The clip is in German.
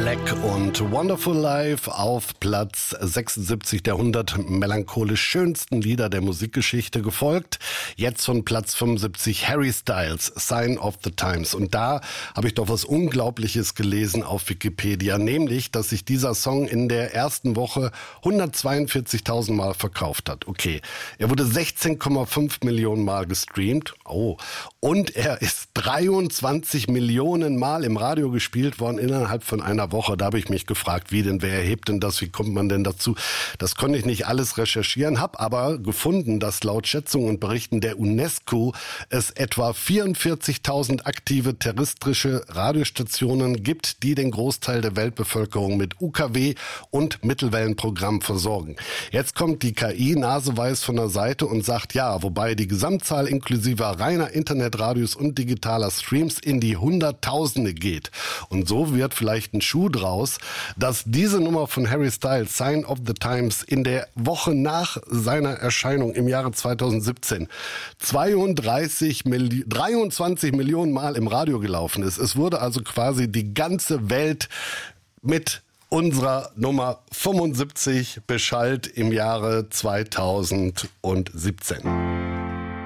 Black und Wonderful Life auf Platz 76 der 100 melancholisch schönsten Lieder der Musikgeschichte, gefolgt jetzt von Platz 75 Harry Styles, Sign of the Times. Und da habe ich doch was Unglaubliches gelesen auf Wikipedia, nämlich, dass sich dieser Song in der ersten Woche 142.000 Mal verkauft hat. Okay, er wurde 16,5 Millionen Mal gestreamt. Oh, und er ist 23 Millionen Mal im Radio gespielt worden innerhalb von einer Woche. Da habe ich mich gefragt, wie denn, wer erhebt denn das, wie kommt man denn dazu? Das konnte ich nicht alles recherchieren, habe aber gefunden, dass laut Schätzungen und Berichten der UNESCO es etwa 44.000 aktive terrestrische Radiostationen gibt, die den Großteil der Weltbevölkerung mit UKW und Mittelwellenprogramm versorgen. Jetzt kommt die KI naseweiß von der Seite und sagt ja, wobei die Gesamtzahl inklusive reiner Internetradios und digitaler Streams in die Hunderttausende geht. Und so wird vielleicht ein Schuh draus, dass diese Nummer von Harry Styles, Sign of the Times, in der Woche nach seiner Erscheinung im Jahre 2017 23 Millionen Mal im Radio gelaufen ist. Es wurde also quasi die ganze Welt mit unserer Nummer 75 beschallt im Jahre 2017.